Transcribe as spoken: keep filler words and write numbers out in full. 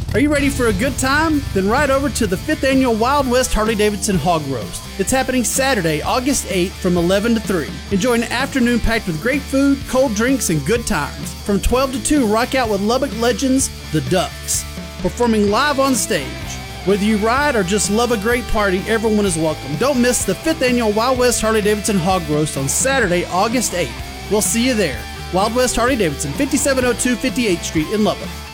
Are you ready for a good time? Then ride over to the fifth Annual Wild West Harley-Davidson Hog Roast. It's happening Saturday, August eighth from eleven to three. Enjoy an afternoon packed with great food, cold drinks, and good times. From twelve to two, rock out with Lubbock legends, the Ducks, performing live on stage. Whether you ride or just love a great party, everyone is welcome. Don't miss the fifth Annual Wild West Harley-Davidson Hog Roast on Saturday, August eighth. We'll see you there. Wild West Harley-Davidson, fifty-seven oh two fifty-eighth Street in Lubbock.